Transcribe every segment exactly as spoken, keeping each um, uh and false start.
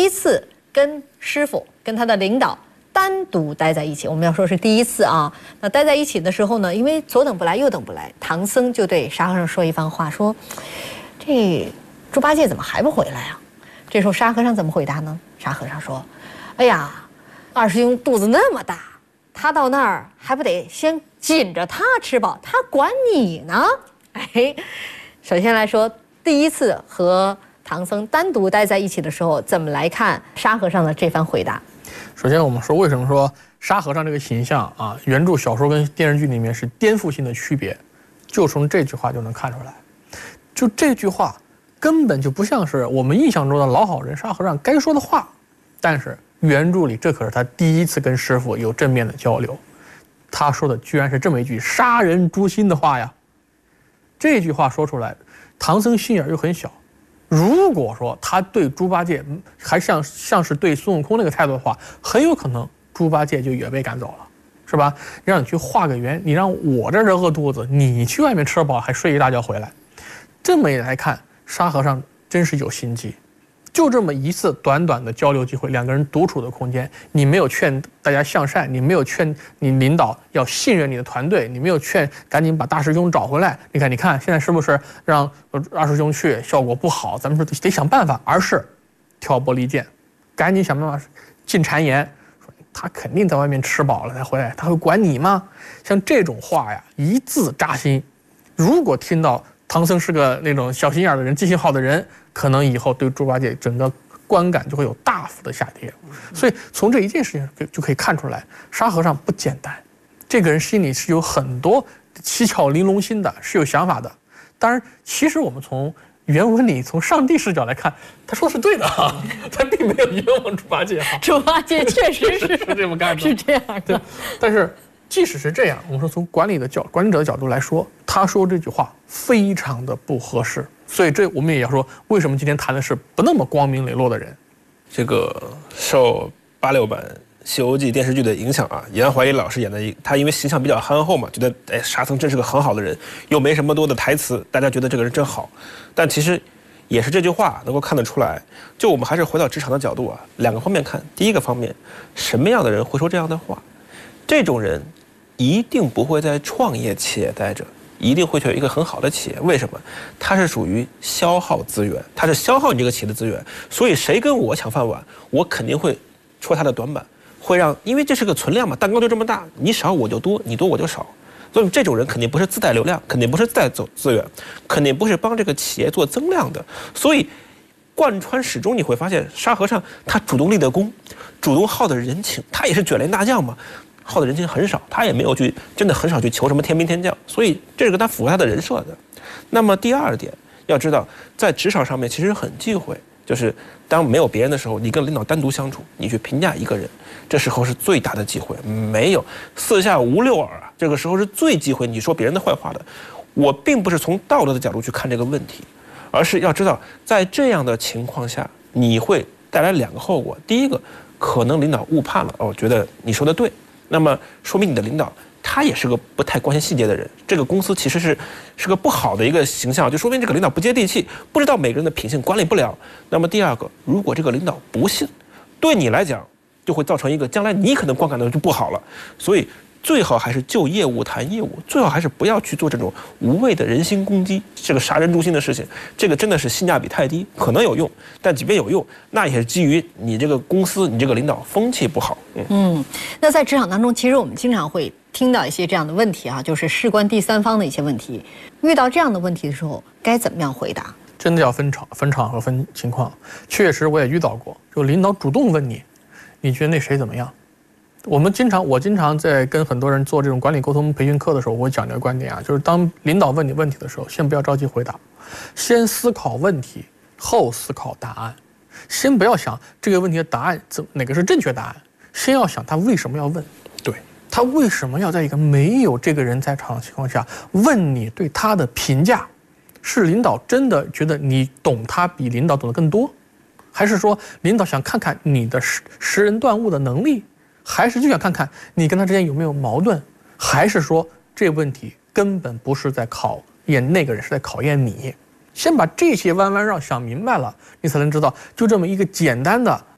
一次跟师傅、跟他的领导单独待在一起。我们要说是第一次啊。那待在一起的时候呢，因为左等不来右等不来，唐僧就对沙和尚说一番话，说：“这猪八戒怎么还不回来啊？”这时候沙和尚怎么回答呢？沙和尚说：“哎呀，二师兄肚子那么大，他到那儿还不得先紧着他吃饱，他管你呢？”哎，首先来说，第一次和唐僧单独待在一起的时候，怎么来看沙和尚的这番回答？ 首先，我们说为什么说沙和尚这个形象啊，原著小说跟电视剧里面是颠覆性的区别，就从这句话就能看出来。就这句话根本就不像是我们印象中的老好人沙和尚该说的话，但是原著里这可是他第一次跟师傅有正面的交流，他说的居然是这么一句杀人诛心的话呀！这句话说出来，唐僧心眼又很小。如果说他对猪八戒还像像是对孙悟空那个态度的话，很有可能猪八戒就也被赶走了，是吧？让你去画个圆，你让我这儿饿肚子，你去外面吃饱还睡一大觉回来。这么一来看，沙和尚真是有心机。就这么一次短短的交流机会，两个人独处的空间，你没有劝大家向善，你没有劝你领导要信任你的团队，你没有劝赶紧把大师兄找回来。你看，你看，现在是不是让二师兄去，效果不好，咱们说得想办法，而是挑拨离间，赶紧想办法进谗言，说他肯定在外面吃饱了才回来，他会管你吗？像这种话呀，一字扎心。如果听到唐僧是个那种小心眼的人，记性好的人，可能以后对猪八戒整个观感就会有大幅的下跌。所以从这一件事情就可以看出来，沙和尚不简单，这个人心里是有很多七巧玲珑心的，是有想法的。当然，其实我们从原文里从上帝视角来看，他说的是对的啊，他并没有冤枉猪八戒哈。 猪八戒确实是是这么干的， 是这样的。 对，但是即使是这样，我们说从管理的角管理者的角度来说，他说这句话非常的不合适。所以这我们也要说，为什么今天谈的是不那么光明磊落的人？ 这个受八六版《西游记》电视剧的影响啊，严怀义老师演的，他因为形象比较憨厚嘛，觉得哎沙僧真是个很好的人，又没什么多的台词，大家觉得这个人真好。但其实也是这句话能够看得出来，就我们还是回到职场的角度啊，两个方面看。第一个方面，什么样的人会说这样的话？这种人一定不会在创业企业待着，一定会去一个很好的企业。为什么？它是属于消耗资源，它是消耗你这个企业的资源。所以谁跟我抢饭碗，我肯定会戳他的短板，会让，因为这是个存量嘛，蛋糕就这么大，你少我就多，你多我就少。所以这种人肯定不是自带流量，肯定不是自带走资源，肯定不是帮这个企业做增量的。所以贯穿始终，你会发现沙和尚他主动立的功，主动耗的人情，他也是卷帘大将嘛。耗的人情很少，他也没有去真的很少去求什么天兵天将，所以这个他符合他的人设的。那么第二点，要知道在职场上面其实很忌讳，就是当没有别人的时候，你跟领导单独相处，你去评价一个人，这时候是最大的忌讳。没有四下无六耳啊，这个时候是最忌讳你说别人的坏话的。我并不是从道德的角度去看这个问题，而是要知道在这样的情况下，你会带来两个后果。第一个，可能领导误判了，哦，觉得你说的对。那么说明你的领导他也是个不太关心细节的人，这个公司其实是是个不好的一个形象，就说明这个领导不接地气，不知道每个人的品性，管理不了。那么第二个，如果这个领导不信，对你来讲就会造成一个将来你可能观感的就不好了。所以最好还是就业务谈业务，最好还是不要去做这种无谓的人心攻击，这个杀人诛心的事情，这个真的是性价比太低，可能有用，但即便有用，那也是基于你这个公司，你这个领导风气不好。嗯， 嗯，那在职场当中，其实我们经常会听到一些这样的问题啊，就是事关第三方的一些问题。遇到这样的问题的时候，该怎么样回答？ 真的要分场、分场和分情况。确实我也遇到过，就领导主动问你，你觉得那谁怎么样？我们经常，我经常在跟很多人做这种管理沟通培训课的时候，我会讲这个观点啊，就是当领导问你问题的时候，先不要着急回答，先思考问题，后思考答案。先不要想这个问题的答案怎哪个是正确答案，先要想他为什么要问。 对， 他为什么要在一个没有这个人在场的情况下问你对他的评价？是领导真的觉得你懂他比领导懂得更多，还是说领导想看看你的识识人断物的能力？还是就想看看你跟他之间有没有矛盾，还是说这个问题根本不是在考验那个人，是在考验你？先把这些弯弯绕想明白了，你才能知道，就这么一个简单的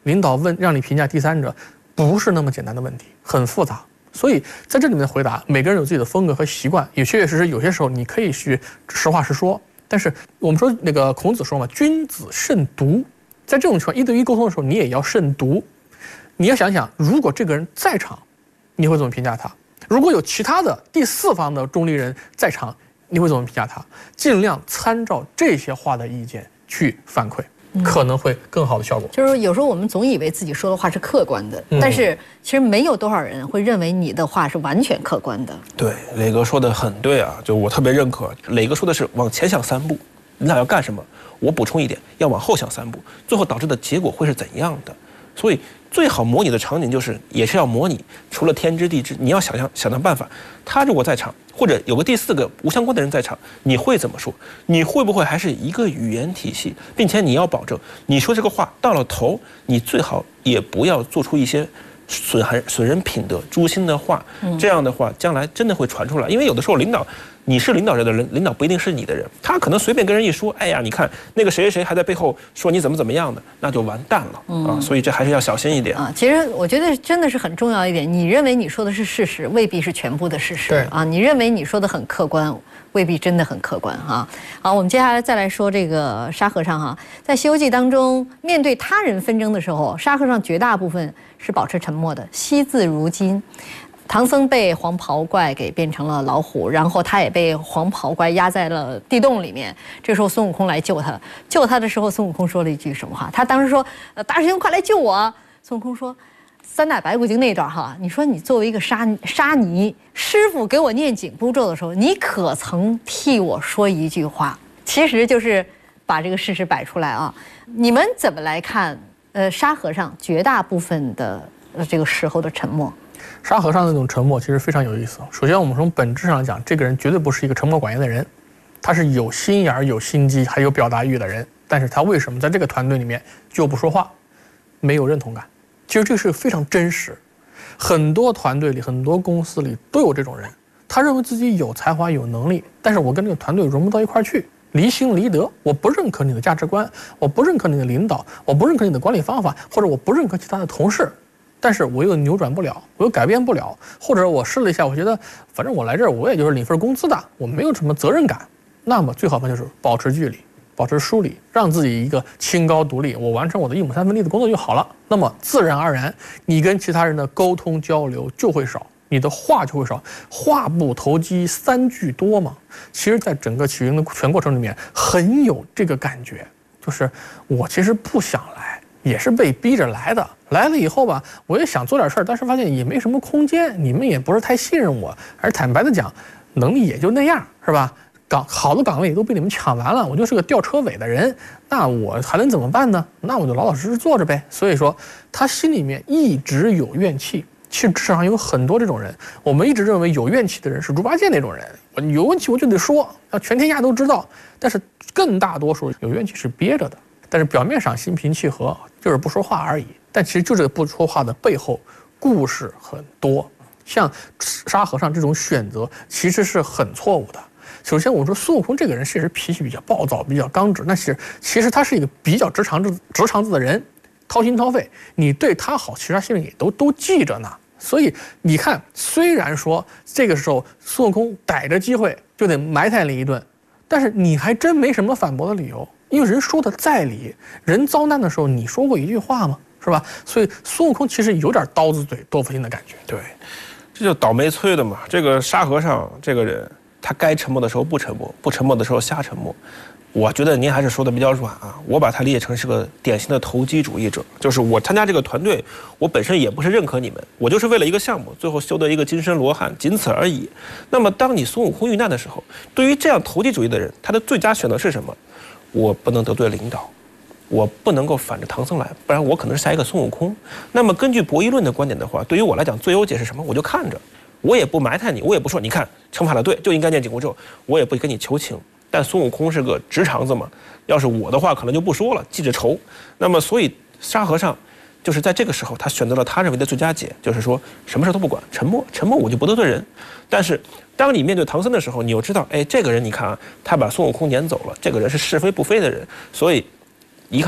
领导问让你评价第三者，不是那么简单的问题，很复杂。所以在这里面的回答，每个人有自己的风格和习惯，也确确实实有些时候你可以去实话实说。但是我们说那个孔子说嘛，君子慎独，在这种情况一对一沟通的时候，你也要慎独。你要想想，如果这个人在场，你会怎么评价他？如果有其他的第四方的中立人在场，你会怎么评价他？尽量参照这些话的意见去反馈。可能会更好的效果。 就是有时候我们总以为自己说的话是客观的，嗯、但是其实没有多少人会认为你的话是完全客观的。 对，磊哥说的很对啊，就我特别认可。磊哥说的是往前想三步，领导要干什么？我补充一点，要往后想三步，最后导致的结果会是怎样的？所以最好模拟的场景就是，也是要模拟，除了天知地知，你要想象想想办法。他如果在场，或者有个第四个无相关的人在场，你会怎么说？你会不会还是一个语言体系，并且你要保证你说这个话到了头，你最好也不要做出一些损害损人品德、诛心的话。这样的话，将来真的会传出来。因为有的时候领导。你是领导人的人，领导不一定是你的人，他可能随便跟人一说，哎呀，你看那个谁谁谁还在背后说你怎么怎么样的，那就完蛋了、嗯、啊！所以这还是要小心一点啊。其实我觉得真的是很重要一点，你认为你说的是事实，未必是全部的事实。 对啊，你认为你说的很客观，未必真的很客观哈、啊。好，我们接下来再来说这个沙和尚哈，在《西游记》当中，面对他人纷争的时候，沙和尚绝大部分是保持沉默的，惜字如金。唐僧被黄袍怪给变成了老虎，然后他也被黄袍怪压在了地洞里面。这时候孙悟空来救他，救他的时候，孙悟空说了一句什么话？他当时说：“呃，大师兄，快来救我！”孙悟空说：“三打白骨精那段哈，你说你作为一个沙沙弥，师傅给我念紧箍咒的时候，你可曾替我说一句话？”其实就是把这个事实摆出来啊。你们怎么来看？呃，沙和尚绝大部分的呃这个时候的沉默。 沙和尚那种沉默其实非常有意思。首先，我们从本质上讲，这个人绝对不是一个沉默寡言的人，他是有心眼、有心机，还有表达欲的人。但是他为什么在这个团队里面就不说话，没有认同感？其实这是非常真实。很多团队里、很多公司里都有这种人，他认为自己有才华、有能力，但是我跟这个团队融不到一块去，离心离德。我不认可你的价值观，我不认可你的领导，我不认可你的管理方法，或者我不认可其他的同事。但是我又扭转不了，我又改变不了，或者我试了一下，我觉得反正我来这儿我也就是领份工资的，我没有什么责任感。那么最好办就是保持距离，保持疏离，让自己一个清高独立，我完成我的一亩三分地的工作就好了。那么自然而然，你跟其他人的沟通交流就会少，你的话就会少。话不投机三句多嘛。其实，在整个起云的全过程里面，很有这个感觉，就是我其实不想来。也是被逼着来的，来了以后吧，我也想做点事儿，但是发现也没什么空间，你们也不是太信任我，而坦白的讲，能力也就那样，是吧？岗好的岗位都被你们抢完了，我就是个吊车尾的人，那我还能怎么办呢？那我就老老实实坐着呗。所以说，他心里面一直有怨气。其实职场上有很多这种人，我们一直认为有怨气的人是猪八戒那种人，我有问题我就得说，要全天下都知道。但是更大多数有怨气是憋着的。但是表面上心平气和，就是不说话而已。但其实就这个不说话的背后，故事很多。像沙和尚这种选择，其实是很错误的。首先，我们说孙悟空这个人确实脾气比较暴躁，比较刚直，但是其实他是一个比较直肠子、直肠子的人，掏心掏肺。你对他好，其实他心里也都都记着呢。所以你看，虽然说这个时候孙悟空逮着机会就得埋汰你一顿，但是你还真没什么反驳的理由。因为人说的在理，人遭难的时候，你说过一句话吗？是吧？所以孙悟空其实有点刀子嘴豆腐心的感觉。 对，这就倒霉催的嘛。这个沙和尚这个人，他该沉默的时候不沉默，不沉默的时候瞎沉默。我觉得您还是说的比较软啊。我把他理解成是个典型的投机主义者，就是我参加这个团队，我本身也不是认可你们，我就是为了一个项目，最后修得一个金身罗汉，仅此而已。那么当你孙悟空遇难的时候，对于这样投机主义的人，他的最佳选择是什么？我不能得罪领导，我不能够反着唐僧来，不然我可能是下一个孙悟空。那么根据博弈论的观点的话，对于我来讲最优解是什么？我就看着，我也不埋汰你，我也不说你看惩罚的对就应该念紧箍咒，我也不跟你求情。但孙悟空是个直肠子嘛，要是我的话可能就不说了，记着仇。那么所以沙和尚就是在这个时候，他选择了他认为的最佳解，就是说什么事都不管，沉默，沉默我就不得罪人。但是当你面对唐僧的时候，你又知道，哎，这个人你看啊，他把孙悟空撵走了，这个人是是非不非的人，所以一看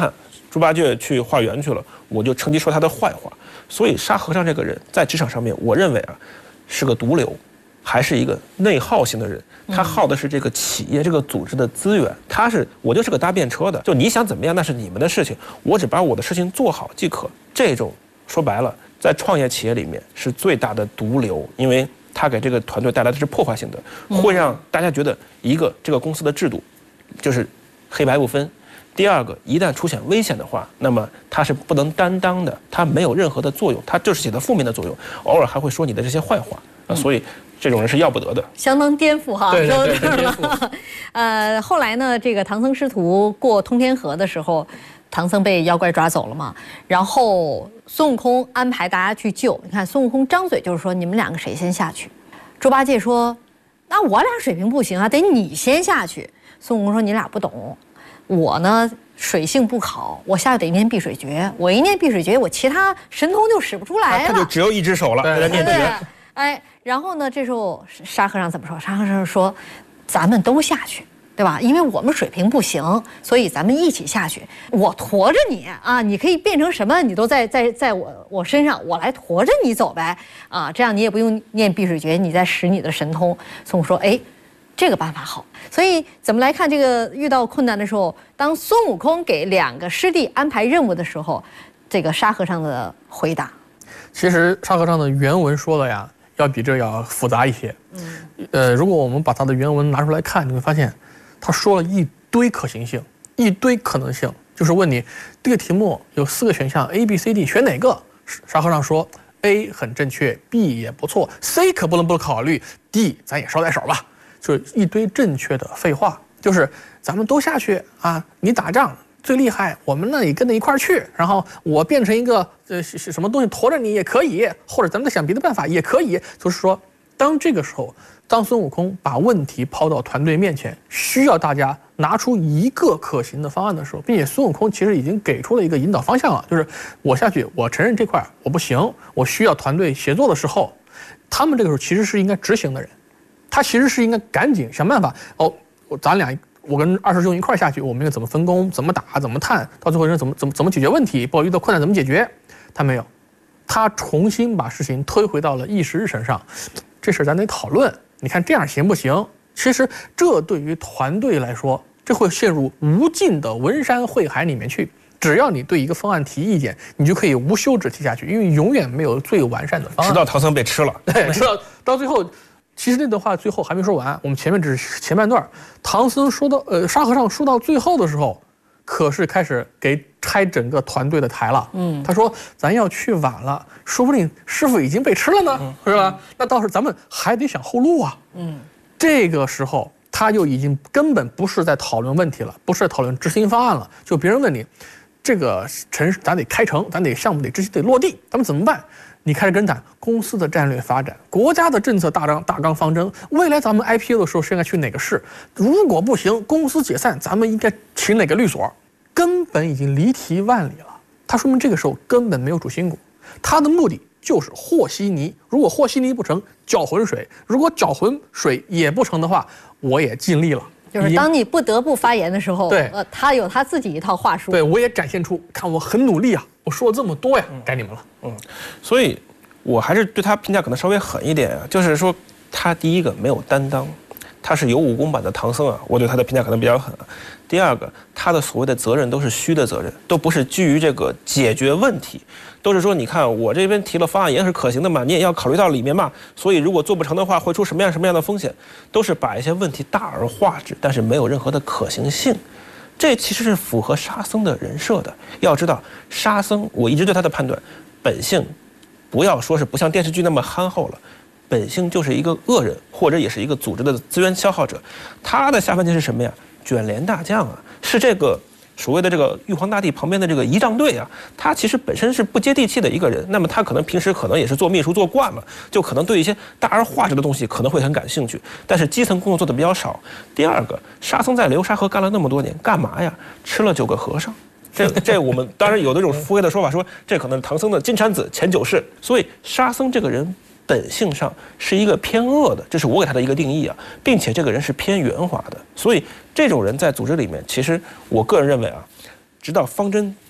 猪八戒去化缘去了，我就趁机说他的坏话。所以沙和尚这个人在职场上面，我认为啊，是个毒瘤，还是一个内耗型的人。他耗的是这个企业、这个组织的资源。他是我就是个搭便车的，就你想怎么样那是你们的事情，我只把我的事情做好即可。这种说白了，在创业企业里面是最大的毒瘤，因为他给这个团队带来的是破坏性的，会让大家觉得一个这个公司的制度就是黑白不分。第二个，一旦出现危险的话，那么他是不能担当的，他没有任何的作用，他就是起到负面的作用，偶尔还会说你的这些坏话啊，所以这种人是要不得的， 相当颠覆哈。 对对对，颠覆。 呃，后来呢，这个唐僧师徒过通天河的时候，唐僧被妖怪抓走了嘛，然后孙悟空安排大家去救。你看孙悟空张嘴就是说你们两个谁先下去？猪八戒说，那我俩水平不行啊，得你先下去。孙悟空说你俩不懂。我呢，水性不好，我下去得念碧水诀。我一念碧水诀，我其他神通就使不出来了。 他就只有一只手了，在念诀。 哎，然后呢，这时候沙和尚怎么说？沙和尚说：“咱们都下去，对吧？因为我们水平不行，所以咱们一起下去。我驮着你啊，你可以变成什么，你都在在在我我身上，我来驮着你走呗。啊，这样你也不用念碧水诀，你再使你的神通。”孙悟空说：“哎。”这个办法好，所以怎么来看这个遇到困难的时候，当孙悟空给两个师弟安排任务的时候，这个沙和尚的回答， 其实沙和尚的原文说的呀，要比这要复杂一些。嗯，呃，如果我们把他的原文拿出来看，你会发现，他说了一堆可行性，一堆可能性，就是问你这个题目有四个选项 A、B、C、D， 选哪个？沙和尚说 A 很正确 ，B 也不错 ，C 可不能不考虑 ，D 咱也捎带手吧。就是一堆正确的废话，就是咱们都下去啊！你打仗最厉害，我们呢也跟着一块儿去，然后我变成一个呃什么东西驮着你也可以，或者咱们再想别的办法也可以。就是说，当这个时候，当孙悟空把问题抛到团队面前，需要大家拿出一个可行的方案的时候，并且孙悟空其实已经给出了一个引导方向了，就是我下去，我承认这块我不行，我需要团队协作的时候，他们这个时候其实是应该执行的人。他其实是应该赶紧想办法哦，咱俩我跟二师兄一块下去，我们应该怎么分工，怎么打，怎么探，到最后怎么怎么怎么解决问题，不遇到困难怎么解决？他没有，他重新把事情推回到了议事日程上，这事咱得讨论。你看这样行不行？其实这对于团队来说，这会陷入无尽的文山会海里面去。只要你对一个方案提意见，你就可以无休止提下去，因为永远没有最完善的方案。 直到唐僧被吃了， 对，直到到最后。其实那段话最后还没说完，我们前面只是前半段。唐僧说到，呃，沙和尚说到最后的时候，可是开始给拆整个团队的台了。嗯，他说咱要去晚了，说不定师傅已经被吃了呢，嗯、是吧？那到时候咱们还得想后路啊。嗯，这个时候他就已经根本不是在讨论问题了，不是在讨论执行方案了。就别人问你，这个城市咱得开城，咱得项目得执行得落地，咱们怎么办？你开始跟谈公司的战略发展、国家的政策大纲大纲方针，未来咱们 I P O 的时候是应该去哪个市？如果不行，公司解散，咱们应该请哪个律所？根本已经离题万里了。他说明这个时候根本没有主心骨，他的目的就是和稀泥。如果和稀泥不成，搅浑水；如果搅浑水也不成的话，我也尽力了。 就是当你不得不发言的时候， 对， 呃，他有他自己一套话术。 对，我也展现出，看我很努力啊，我说了这么多呀，该你们了。 嗯，所以我还是对他评价可能稍微狠一点啊，就是说他第一个没有担当，他是有武功版的唐僧啊，我对他的评价可能比较狠啊。第二个，他的所谓的责任都是虚的责任，都不是基于这个解决问题，都是说你看我这边提了方案也是可行的嘛，你也要考虑到里面嘛，所以如果做不成的话会出什么样什么样的风险，都是把一些问题大而化之，但是没有任何的可行性。这其实是符合沙僧的人设的。要知道沙僧，我一直对他的判断，本性不要说是不像电视剧那么憨厚了，本性就是一个恶人，或者也是一个组织的资源消耗者。他的下半截是什么呀？卷帘大将啊，是这个所谓的这个玉皇大帝旁边的这个仪仗队啊，他其实本身是不接地气的一个人。那么他可能平时可能也是做秘书做惯了，就可能对一些大而化之的东西可能会很感兴趣，但是基层工作做的比较少。第二个，沙僧在流沙河干了那么多年，干嘛呀？吃了九个和尚。这这我们当然有那种腹黑的说法，说这可能是唐僧的金蝉子前九世。所以沙僧这个人本性上是一个偏恶的，这是我给他的一个定义啊，并且这个人是偏圆滑的。所以这种人在组织里面，其实我个人认为啊，直到方针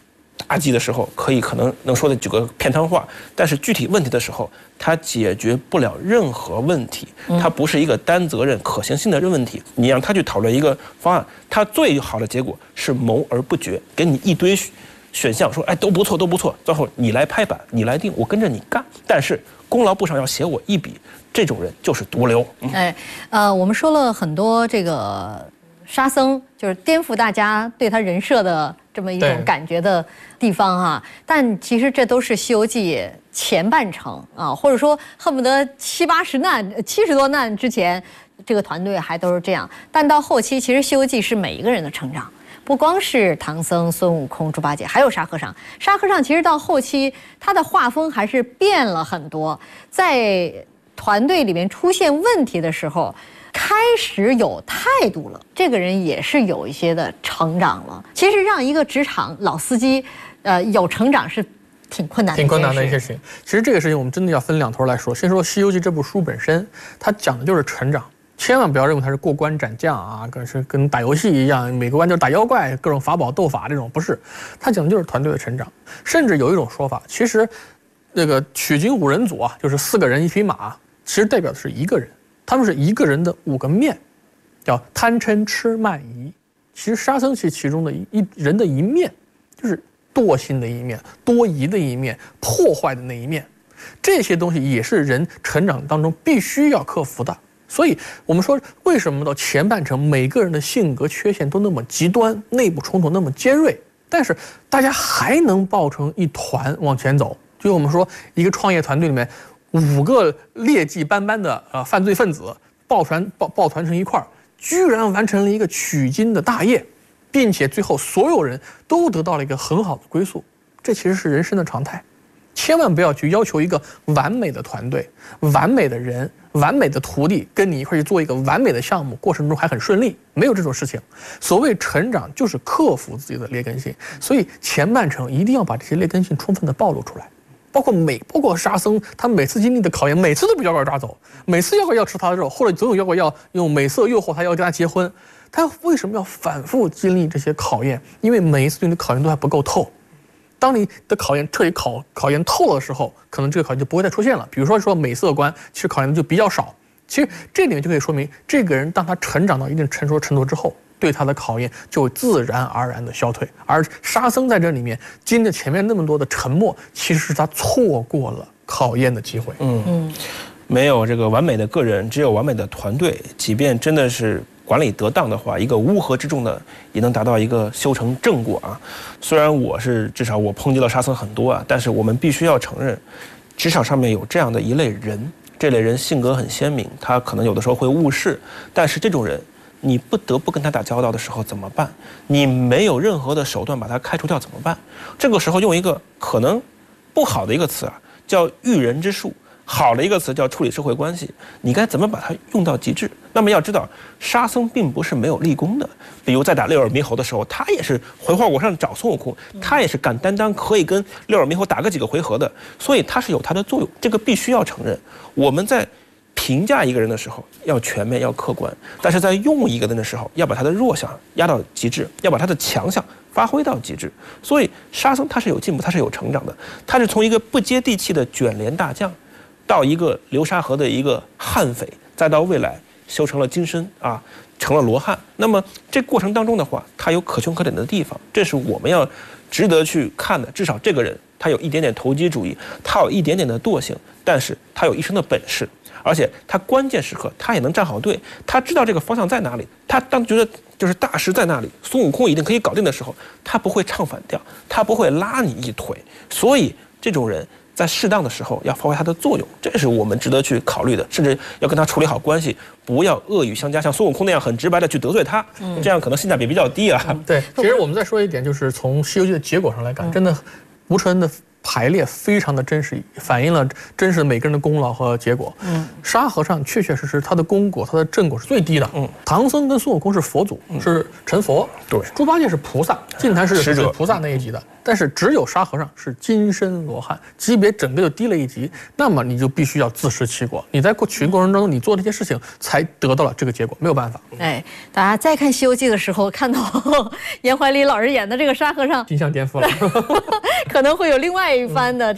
大计的时候，可以可能能说的几个片汤话，但是具体问题的时候，它解决不了任何问题，它不是一个单责任可行性的问题。你让他去讨论一个方案，它最好的结果是谋而不决，给你一堆选项，说哎都不错都不错，最后你来拍板，你来定，我跟着你干，但是功劳簿上要写我一笔，这种人就是毒瘤。嗯、 哎，呃，我们说了很多这个沙僧，就是颠覆大家对他人设的这么一种感觉的地方哈。但其实这都是《西游记》前半程啊，或者说恨不得七八十难、七十多难之前，这个团队还都是这样。但到后期，其实《西游记》是每一个人的成长。不光是唐僧、孙悟空、猪八戒，还有沙和尚。沙和尚其实到后期，他的画风还是变了很多。在团队里面出现问题的时候，开始有态度了。这个人也是有一些的成长了。其实让一个职场老司机，呃，有成长是挺困难的， 挺困难的一些事情。其实这个事情我们真的要分两头来说。先说《西游记》这部书本身，它讲的就是成长。千万不要认为它是过关斩将啊，跟是跟打游戏一样，每个关就是打妖怪，各种法宝斗法这种，不是。它讲的就是团队的成长。甚至有一种说法，其实那个取经五人组啊，就是四个人一匹马，其实代表的是一个人，他们是一个人的五个面，叫贪嗔痴慢疑。其实沙僧是其中的一一人的一面，就是惰性的一面、多疑的一面、破坏的那一面。这些东西也是人成长当中必须要克服的。所以我们说，为什么到前半程每个人的性格缺陷都那么极端，内部冲突那么尖锐，但是大家还能抱成一团往前走？就是我们说，一个创业团队里面五个劣迹斑斑的呃犯罪分子抱团抱抱团成一块儿，居然完成了一个取经的大业，并且最后所有人都得到了一个很好的归宿。这其实是人生的常态。千万不要去要求一个完美的团队、完美的人、完美的徒弟跟你一块去做一个完美的项目，过程中还很顺利，没有这种事情。所谓成长就是克服自己的劣根性，所以前半程一定要把这些劣根性充分的暴露出来。包括每包括沙僧，他每次经历的考验，每次都被妖怪抓走，每次妖怪要吃他的肉，或者总有妖怪要用美色诱惑他，要跟他结婚。他为什么要反复经历这些考验？因为每一次对你的考验都还不够透。当你的考验彻底考考验透了的时候，可能这个考验就不会再出现了。比如说说美色观，其实考验的就比较少。其实这里面就可以说明，这个人当他成长到一定成熟程度之后，对他的考验就自然而然的消退。而沙僧在这里面经历前面那么多的沉默，其实是他错过了考验的机会。 嗯嗯，没有这个完美的个人，只有完美的团队。即便真的是管理得当的话，一个乌合之众的也能达到一个修成正果啊。虽然我是至少我抨击了沙僧很多啊，但是我们必须要承认，职场上面有这样的一类人，这类人性格很鲜明，他可能有的时候会误事，但是这种人你不得不跟他打交道的时候怎么办？你没有任何的手段把他开除掉怎么办？这个时候用一个可能不好的一个词啊，叫育人之术。好的一个词叫处理社会关系，你该怎么把它用到极致？那么要知道，沙僧并不是没有立功的。比如在打六耳猕猴的时候，他也是回花果山找孙悟空，他也是敢担当，可以跟六耳猕猴打个几个回合的，所以他是有他的作用，这个必须要承认。我们在评价一个人的时候要全面要客观，但是在用一个人的时候要把他的弱项压到极致，要把他的强项发挥到极致。所以沙僧他是有进步，他是有成长的，他是从一个不接地气的卷帘大将，到一个流沙河的一个悍匪，再到未来修成了金身啊，成了罗汉。那么这过程当中的话，他有可圈可点的地方，这是我们要值得去看的。至少这个人他有一点点投机主义，他有一点点的惰性，但是他有一身的本事，而且他关键时刻他也能站好队，他知道这个方向在哪里，他当觉得就是大师在那里，孙悟空一定可以搞定的时候，他不会唱反调，他不会拉你一腿。所以这种人在适当的时候要发挥它的作用，这是我们值得去考虑的，甚至要跟他处理好关系，不要恶语相加，像孙悟空那样很直白的去得罪他，嗯、这样可能性价比比较低啊。 嗯、对，其实我们再说一点，就是从《西游记》的结果上来看，嗯、真的吴承恩的排列非常的真实，反映了真实每个人的功劳和结果。嗯，沙和尚确确实实他的功果、他的正果是最低的。嗯，唐僧跟孙悟空是佛祖，嗯、是成佛。 对， 猪八戒是菩萨，净坛是使者菩萨那一级的。但是只有沙和尚是金身罗汉，级别整个就低了一级。那么你就必须要自食其果。你在取经过程当中，你做这些事情，才得到了这个结果，没有办法。 哎，大家再看《西游记》的时候，看到严怀礼老师演的这个沙和尚， 形象颠覆了， 可能会有另外一番的。